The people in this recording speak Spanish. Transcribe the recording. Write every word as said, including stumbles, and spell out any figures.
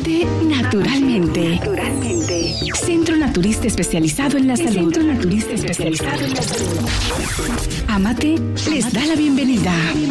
Amate naturalmente. Naturalmente. Centro Naturista especializado en la salud. Centro Naturista especializado en la salud. Amate les da la bienvenida.